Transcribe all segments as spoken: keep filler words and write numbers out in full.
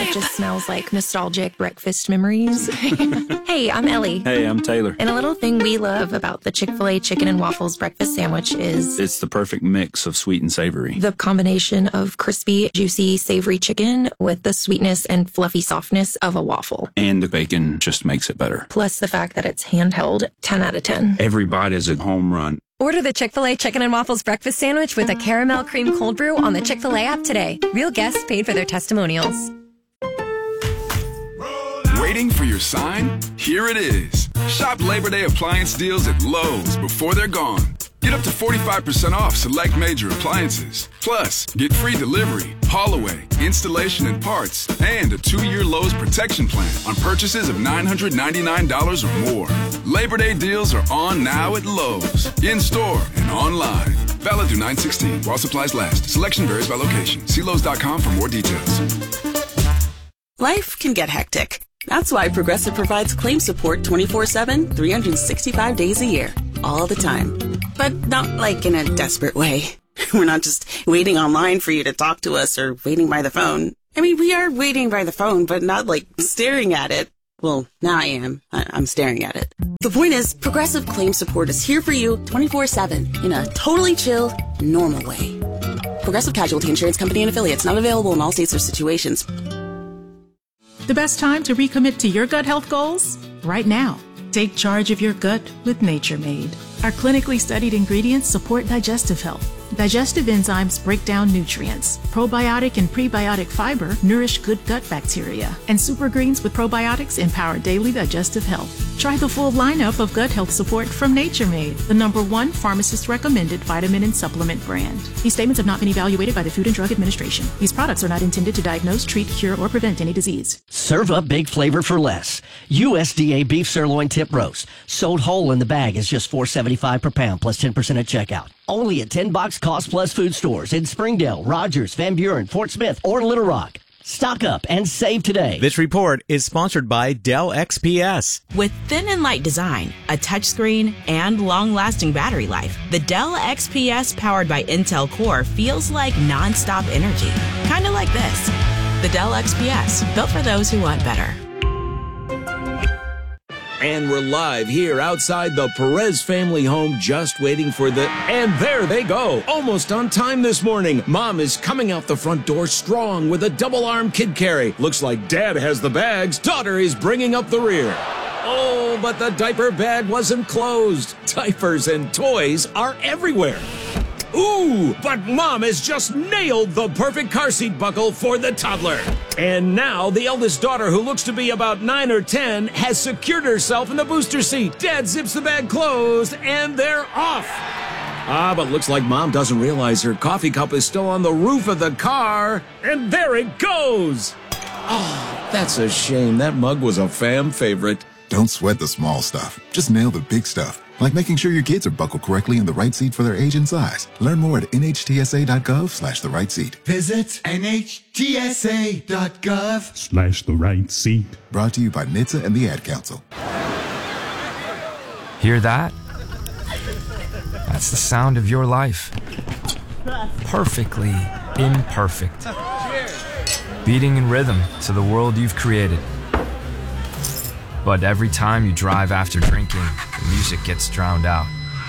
that just smells like nostalgic breakfast memories. Hey, I'm Ellie. Hey, I'm Taylor. And a little thing we love about the Chick-fil-A chicken and waffles breakfast sandwich is it's the perfect mix of sweet and savory. The combination of crispy, juicy, savory chicken with the sweetness and fluffy softness of a waffle. And the bacon just makes it better. Plus the fact that it's handheld, ten out of ten. Every bite is a home run. Order the Chick-fil-A Chicken and Waffles Breakfast Sandwich with a caramel cream cold brew on the Chick-fil-A app today. Real guests paid for their testimonials. Waiting for your sign? Here it is. Shop Labor Day appliance deals at Lowe's before they're gone. Get up to forty-five percent off select major appliances. Plus, get free delivery, haul away, installation and parts, and a two-year Lowe's protection plan on purchases of nine hundred ninety-nine dollars or more. Labor Day deals are on now at Lowe's, in-store and online. Valid through nine sixteen while supplies last. Selection varies by location. See Lowe's dot com for more details. Life can get hectic. That's why Progressive provides claim support twenty-four seven, three hundred sixty-five days a year, all the time. But not like in a desperate way. We're not just waiting online for you to talk to us or waiting by the phone. I mean, we are waiting by the phone, but not like staring at it. Well, now I am. I- I'm staring at it. The point is, Progressive claim support is here for you twenty-four seven in a totally chill, normal way. Progressive Casualty Insurance Company and Affiliates, not available in all states or situations. The best time to recommit to your gut health goals? Right now. Take charge of your gut with Nature Made. Our clinically studied ingredients support digestive health. Digestive enzymes break down nutrients. Probiotic and prebiotic fiber nourish good gut bacteria. And super greens with probiotics empower daily digestive health. Try the full lineup of gut health support from Nature Made, the number one pharmacist-recommended vitamin and supplement brand. These statements have not been evaluated by the Food and Drug Administration. These products are not intended to diagnose, treat, cure, or prevent any disease. Serve up big flavor for less. U S D A beef sirloin tip roast. Sold whole in the bag is just four seventy-five per pound plus ten percent at checkout. Only at ten Box Cost Plus food stores in Springdale, Rogers, Van Buren, Fort Smith, or Little Rock. Stock up and save today. This report is sponsored by Dell X P S. With thin and light design, a touchscreen, and long-lasting battery life, the Dell X P S powered by Intel Core feels like non-stop energy. Kind of like this. The Dell X P S, built for those who want better. And we're live here outside the Perez family home, just waiting for the... And there they go, almost on time this morning. Mom is coming out the front door strong with a double-arm kid carry. Looks like Dad has the bags. Daughter is bringing up the rear. Oh, but the diaper bag wasn't closed. Diapers and toys are everywhere. Ooh, but Mom has just nailed the perfect car seat buckle for the toddler. And now the eldest daughter, who looks to be about nine or ten, has secured herself in the booster seat. Dad zips the bag closed, and they're off. Ah, but looks like Mom doesn't realize her coffee cup is still on the roof of the car. And there it goes. Oh, that's a shame. That mug was a fam favorite. Don't sweat the small stuff. Just nail the big stuff. Like making sure your kids are buckled correctly in the right seat for their age and size. Learn more at nhtsa.gov slash the right seat. Visit nhtsa.gov slash the right seat. Brought to you by N H T S A and the Ad Council. Hear that? That's the sound of your life. Perfectly imperfect. Beating in rhythm to the world you've created. But every time you drive after drinking, the music gets drowned out.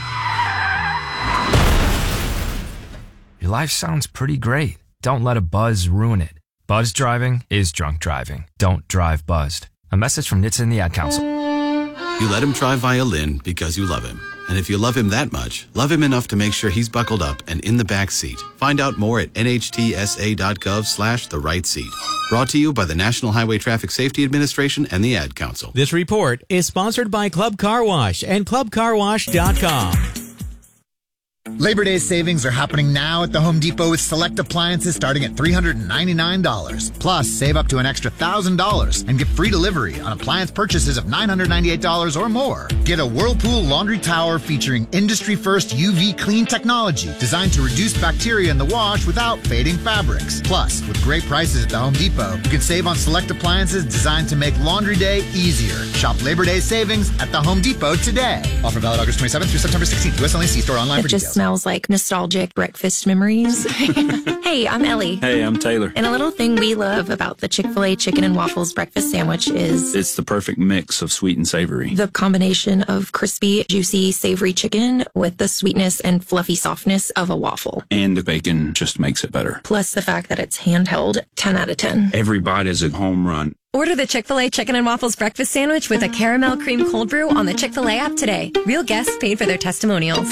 Your life sounds pretty great. Don't let a buzz ruin it. Buzz driving is drunk driving. Don't drive buzzed. A message from N H T S A and the Ad Council. You let him try violin because you love him. And if you love him that much, love him enough to make sure he's buckled up and in the back seat. Find out more at nhtsa.gov slash the right seat. Brought to you by the National Highway Traffic Safety Administration and the Ad Council. This report is sponsored by Club Car Wash and club car wash dot com. Labor Day savings are happening now at the Home Depot with select appliances starting at three hundred ninety-nine dollars. Plus, save up to an extra one thousand dollars and get free delivery on appliance purchases of nine hundred ninety-eight dollars or more. Get a Whirlpool laundry tower featuring industry-first U V clean technology designed to reduce bacteria in the wash without fading fabrics. Plus, with great prices at the Home Depot, you can save on select appliances designed to make laundry day easier. Shop Labor Day savings at the Home Depot today. Offer valid August twenty-seventh through September sixteenth. U S only. See store online for details. smells like nostalgic breakfast memories. Hey, I'm Ellie. Hey, I'm Taylor. And a little thing we love about the Chick-fil-A chicken and waffles breakfast sandwich is It's the perfect mix of sweet and savory. the combination of crispy, juicy, savory chicken with the sweetness and fluffy softness of a waffle. And the bacon just makes it better. Plus the fact that it's handheld, ten out of ten. Every bite is a home run. Order the Chick-fil-A Chicken and Waffles breakfast sandwich with a caramel cream cold brew on the Chick-fil-A app today. Real guests paid for their testimonials.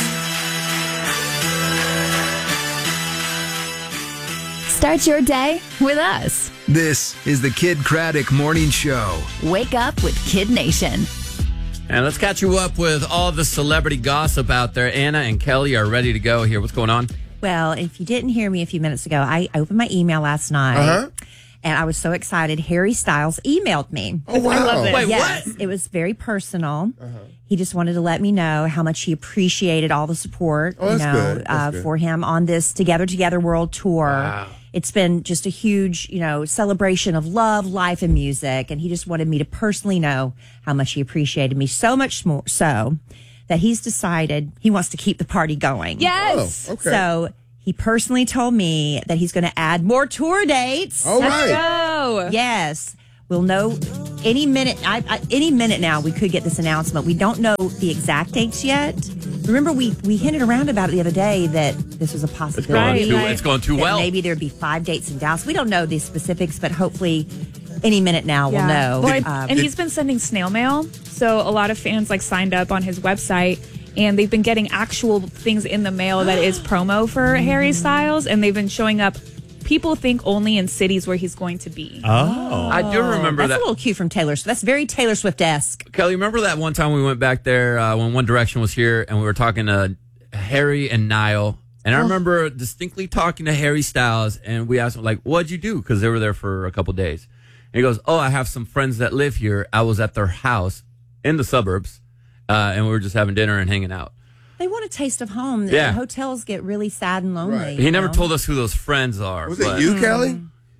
Start your day with us. This is the Kid Craddock Morning Show. Wake up with Kid Nation. And let's catch you up with all the celebrity gossip out there. Anna and Kelly are ready to go here. What's going on? Well, if you didn't hear me a few minutes ago, I opened my email last night. Uh-huh. And I was so excited. Harry Styles emailed me. Oh, wow. I love it. Wait, yes, what? It was very personal. Uh-huh. He just wanted to let me know how much he appreciated all the support Oh, you that's know, good. That's uh, good. for him on this Together Together World Tour. Wow. It's been just a huge, you know, celebration of love, life, and music. And he just wanted me to personally know how much he appreciated me. So much more so that he's decided he wants to keep the party going. Yes. Oh, okay. So he personally told me that he's going to add more tour dates. All right. Let's go. Yes. We'll know any minute. I, I, any minute now, we could get this announcement. We don't know the exact dates yet. Remember, we, we hinted around about it the other day that this was a possibility. It's going too, it's going too that well. Maybe there'd be five dates in Dallas. We don't know the specifics, but hopefully any minute now we'll Yeah. know. Well, Um, and he's been sending snail mail, so a lot of fans like signed up on his website, and they've been getting actual things in the mail that is promo for Harry Styles, and they've been showing up. People think only in cities where he's going to be. Oh. I do remember that's that. a little cue from Taylor Swift. That's very Taylor Swift-esque. Kelly, remember that one time we went back there uh, when One Direction was here and we were talking to Harry and Niall. And I remember distinctly talking to Harry Styles, and we asked him, like, what'd you do? Because they were there for a couple of days. And he goes, oh, I have some friends that live here. I was at their house in the suburbs, uh, and we were just having dinner and hanging out. They want a taste of home. Yeah. The hotels get really sad and lonely. He you never know? told us who those friends are. Was but- it you, Kelly?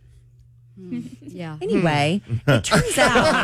Yeah. Anyway, it turns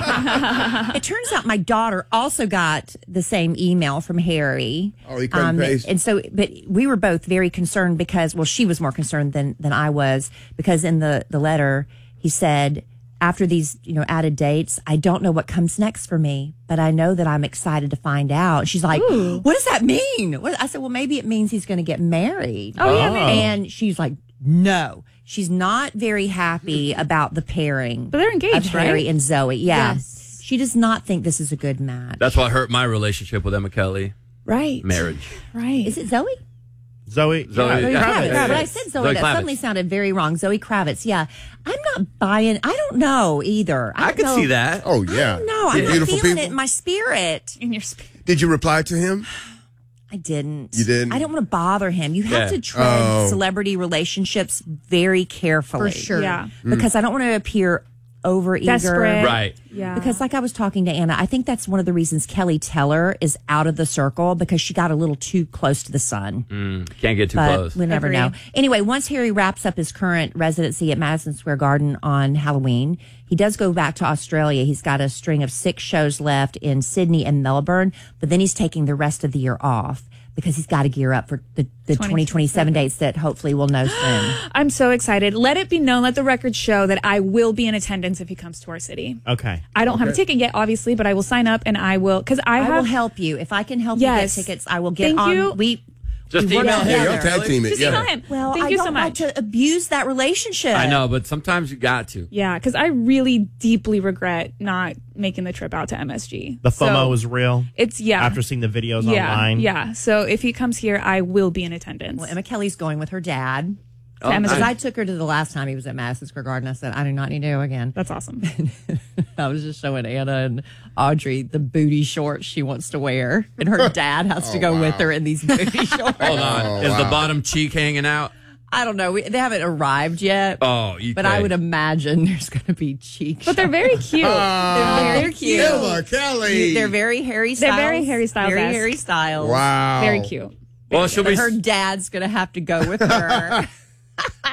out it turns out my daughter also got the same email from Harry. Oh, he couldn't paste. And so, but we were both very concerned because, well, she was more concerned than than I was because in the the letter he said, after these, you know, added dates, I don't know what comes next for me, but I know that I'm excited to find out. She's like, Ooh. what does that mean? What? I said, well, maybe it means he's going to get married. Oh, yeah, maybe. And she's like, no. She's not very happy about the pairing. But they're engaged, of Harry right? and Zoe. Yeah. Yes. She does not think this is a good match. That's what hurt my relationship with Emma Kelly. Right. Marriage. Right. Is it Zoe? Zoe. Zoe, yeah. Zoe yeah. Kravitz. Yeah, yeah, When I yeah. said Zoe, Zoe that Kravitz. suddenly sounded very wrong. Zoe Kravitz. Yeah. I'm not buying. I don't know either. I, I don't could know. see that. Oh, yeah. No, I'm Yeah. not Beautiful feeling people. it in my spirit. In your spirit. Did you reply to him? I didn't. You didn't? I don't want to bother him. You have Yeah. to tread Oh. celebrity relationships very carefully. For sure. Yeah. Because I don't want to appear over eager. Desperate. Right. Yeah. Because like I was talking to Anna, I think that's one of the reasons Kelly Teller is out of the circle because she got a little too close to the sun. Mm, can't get too But close. we never Agreed. know. Anyway, once Harry wraps up his current residency at Madison Square Garden on Halloween, he does go back to Australia. He's got a string of six shows left in Sydney and Melbourne, but then he's taking the rest of the year off because he's got to gear up for the, the twenty twenty-seven dates that hopefully we'll know soon. I'm so excited. Let it be known, let the record show that I will be in attendance if he comes to our city. Okay. I don't have a Okay. ticket yet, obviously, but I will sign up and I will, because I, I, have. will help you. If I can help Yes. you get tickets, I will get Thank on. you. We Just we work email him. Yeah, together. y'all tag team it. Just Yeah. email him. Well, Thank I you don't so want much. to abuse that relationship. I know, but sometimes you got to. Yeah, because I really deeply regret not making the trip out to M S G. The FOMO So, was real. It's, yeah. After seeing the videos yeah, online. Yeah. So if he comes here, I will be in attendance. Well, Emma Kelly's going with her dad. Oh, Because nice. I took her to the last time he was at Madison Square Garden. I said, I do not need to go again. That's awesome. I was just showing Anna and Audrey the booty shorts she wants to wear. And her dad has to Oh, go wow. with her in these booty shorts. Hold on. Oh, Is the wow. bottom cheek hanging out? I don't know. We, they haven't arrived yet. Oh, you But I would imagine there's going to be cheek But they're very cute. They're very cute. Emma Kelly. They're very Harry They're Styles. very Harry Styles-esque. Very Harry Styles. Wow. Very cute. Well, she'll But be. her dad's going to have to go with her.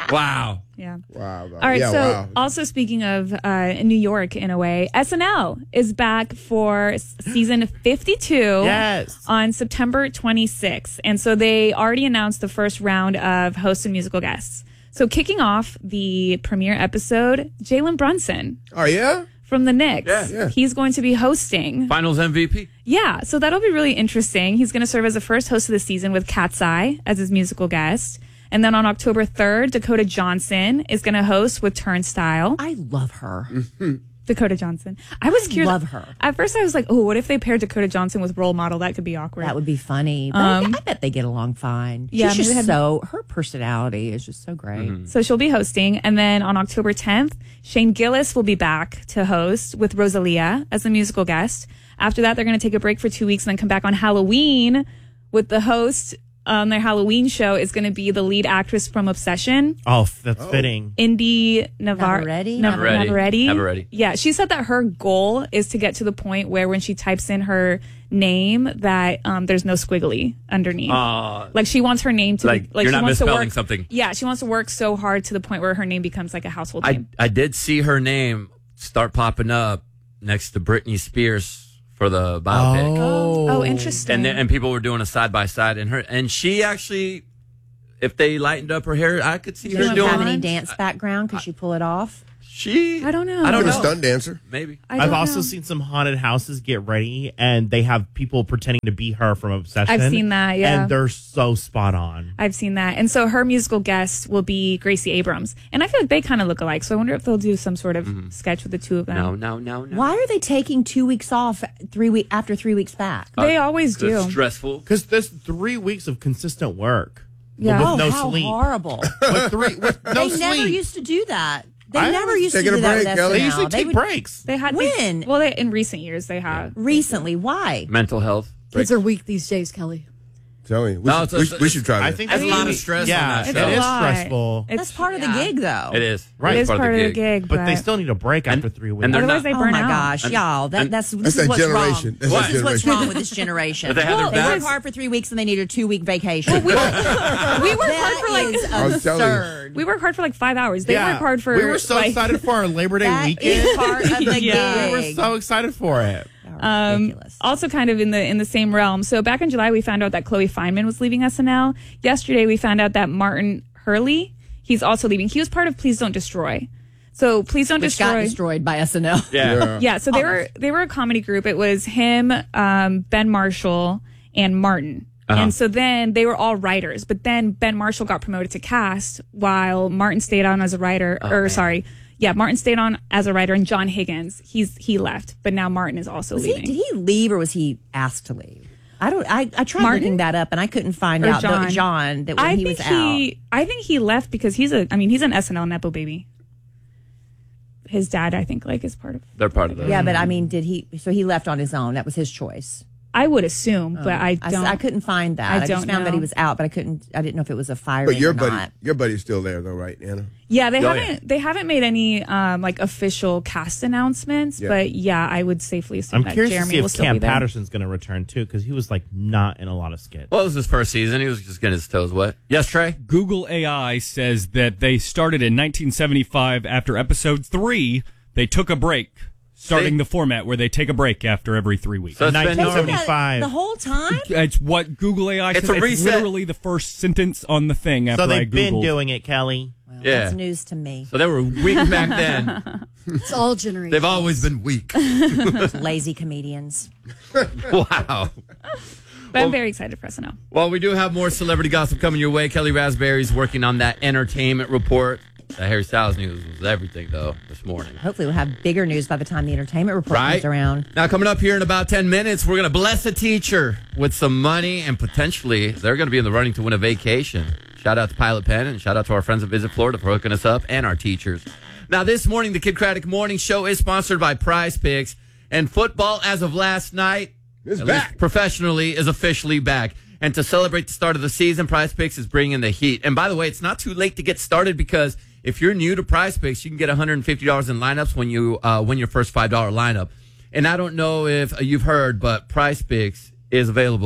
Wow. Yeah. Wow. wow. All right. Yeah, so, wow. also speaking of uh, New York, in a way, S N L is back for s- season fifty-two. Yes. On September twenty-sixth, and so they already announced the first round of hosts and musical guests. So, kicking off the premiere episode, Jalen Brunson. Oh yeah. From the Knicks. Yeah. Yeah. He's going to be hosting. Finals M V P. Yeah, so that'll be really interesting. He's going to serve as the first host of the season with Cat's Eye as his musical guest. And then on October third, Dakota Johnson is going to host with Turnstile. I love her. Dakota Johnson. I was curious. love her. At first, I was like, oh, what if they paired Dakota Johnson with Role Model? That could be awkward. That would be funny. But Um, I, I bet they get along fine. yeah, She's maybe just they had- so, her personality is just so great. So she'll be hosting. And then on October tenth, Shane Gillis will be back to host with Rosalia as a musical guest. After that, they're going to take a break for two weeks and then come back on Halloween with the host on their Halloween show is going to be the lead actress from Obsession, Oh, that's fitting. Indy Navar- Navarrete? Nav- Navarrete. Navarrete. Navarrete. Yeah, she said that her goal is to get to the point where when she types in her name, that um, there's no squiggly underneath. Uh, Like she wants her name to Like, be like you're she not wants to misspelling work, something. Yeah, she wants to work so hard to the point where her name becomes like a household I, name. I did see her name start popping up next to Britney Spears for the biopic. Oh, oh, interesting. And then, and people were doing a side by side, and her and she actually, if they lightened up her hair, I could see She her doesn't doing. have any dance background. Could she pull it off? She, I don't know. I don't Good know. stunt dancer. Maybe. I I've don't also know. seen some haunted houses get ready, and they have people pretending to be her from Obsession. I've seen that, yeah. And they're so spot on. I've seen that. And so her musical guest will be Gracie Abrams. And I feel like they kind of look alike. So I wonder if they'll do some sort of sketch with the two of them. No, no, no, no. Why are they taking two weeks off three week after three weeks back? They always do. It's stressful. Because there's three weeks of consistent work. Yeah. With Oh, no how sleep. horrible. With three, with no they sleep. never used to do that. They I never was used to taking do a that break, with Kelly. S N L. They usually They take would- breaks. They had When? well, they, in recent years they have. Recently, why? Mental health. Kids are weak these days, Kelly. Tell me. We, No, should, it's- we, should, we should try that. I think That's that's a lot of stress Yeah, on that It's show. it a is lot. stressful. It's That's part of the gig, though. It is. Right. It is It's part of the gig, But but, they still need a break And- after three weeks. and they're otherwise not- they Oh burn my out. gosh, And- y'all! That, and- that's this That's is that what's generation. wrong. That's What? that This is what's generation. wrong with this generation. But they have their they work beds. hard for three weeks and they need a two week vacation. we work hard for like is I was telling you. absurd. we work hard for like five hours. They Yeah. work hard for We were so like, excited for our Labor Day That weekend. is part of the Yeah. We were gig. so excited for it. Um, Ridiculous. also kind of in the in the same realm. So back in July, we found out that Chloe Feynman was leaving S N L. Yesterday, we found out that Martin Hurley, he's also leaving. He was part of Please Don't Destroy. So Please Don't Which got Destroy. destroyed by S N L. Yeah. Yeah, so they were they were a comedy group. It was him, um, Ben Marshall, and Martin. Uh-huh. And so then they were all writers, but then Ben Marshall got promoted to cast while Martin stayed on as a writer. Oh, or man. sorry, yeah, Martin stayed on as a writer, and John Higgins, he's he left, but now Martin is also Was he, leaving. did he leave or was he asked to leave? I don't. I, I tried Martin? looking that up and I couldn't find Or out. John? That John that when I he think was he, out. I think he left because he's a. I mean, he's an S N L nepo baby. His dad, I think, like is part of. They're part of the. Yeah, but I mean, did he? So he left on his own. That was his choice. I would assume, but I I, don't. I couldn't find that. I I, just don't found that he know. was out, but I couldn't. I didn't know if it was a firing But your or buddy, not. your buddy's still there though, right, Anna? Yeah, they Oh, haven't. yeah. They haven't made any um, like official cast announcements, Yeah. but yeah, I would safely assume I'm that curious Jeremy to will see if still Cam be there. Patterson's going to return too, because he was like not in a lot of skits. Well, it was his first season. He was just getting his toes wet. Yes, Trey? Google A I says that they started in nineteen seventy-five after episode three. They took a break, starting See? the format where they take a break after every three weeks. So it's been- nineteen seventy-five. The whole time. It's what Google A I It's says. a reset. literally the first sentence on the thing after So I they've been Googled. doing it, Kelly. Well, Yeah. That's news to me. So they were weak back then. It's all generations. They've always been weak. Lazy comedians. Wow. But I'm very excited for S N L. Well, we do have more celebrity gossip coming your way. Kelly Raspberry's working on that entertainment report. The Harry Styles news was everything, though, this morning. Hopefully, we'll have bigger news by the time the entertainment report Right? comes around. Now, coming up here in about ten minutes, we're going to bless a teacher with some money, and potentially they're going to be in the running to win a vacation. Shout out to Pilot Pen, and shout out to our friends at Visit Florida for hooking us up, and our teachers. Now, this morning, the Kid Craddock Morning Show is sponsored by Prize Picks, and football, as of last night, It's at back. least professionally, is officially back. And to celebrate the start of the season, Prize Picks is bringing the heat. And by the way, it's not too late to get started, because if you're new to Prize Picks, you can get one hundred fifty dollars in lineups when you uh, win your first five dollar lineup. And I don't know if you've heard, but Prize Picks is available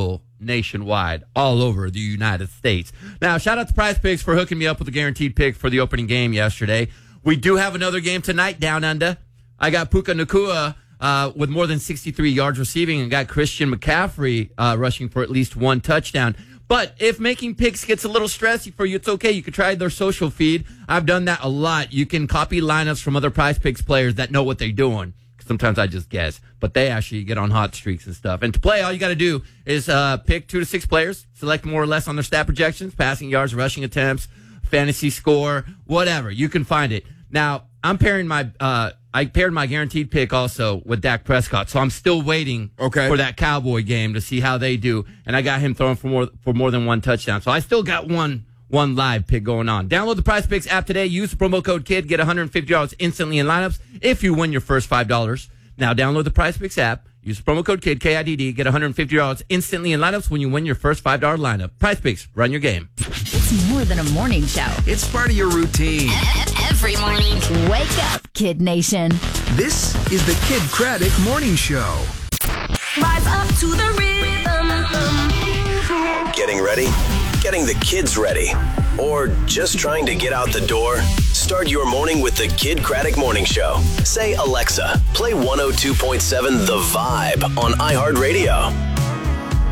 nationwide, all over the United States. Now, shout out to Prize Picks for hooking me up with a guaranteed pick for the opening game yesterday. We do have another game tonight down under. I got Puka Nacua uh, with more than sixty-three yards receiving and got Christian McCaffrey uh, rushing for at least one touchdown. But if making picks gets a little stressy for you, it's okay. You can try their social feed. I've done that a lot. You can copy lineups from other Prize Picks players that know what they're doing. Sometimes I just guess, but they actually get on hot streaks and stuff. And to play, all you got to do is uh, pick two to six players, select more or less on their stat projections, passing yards, rushing attempts, fantasy score, whatever. You can find it. Now, I'm pairing my uh, I paired my guaranteed pick also with Dak Prescott, so I'm still waiting okay. for that Cowboy game to see how they do. And I got him throwing for more for more than one touchdown, so I still got one one live pick going on. Download the Prize Picks app today. Use the promo code KID. Get one hundred fifty dollars instantly in lineups if you win your first five dollars. Now, download the Prize Picks app. Use the promo code KID, K I D D. Get one hundred fifty dollars instantly in lineups when you win your first five dollars lineup. Prize Picks. Run your game. It's more than a morning show. It's part of your routine. Every morning. Wake up, Kid Nation. This is the Kid Craddock Morning Show. Rise up to the rhythm. Getting ready? Getting the kids ready? Or just trying to get out the door? Start your morning with the Kid Craddock Morning Show. Say, Alexa, play one oh two point seven The Vibe on iHeartRadio.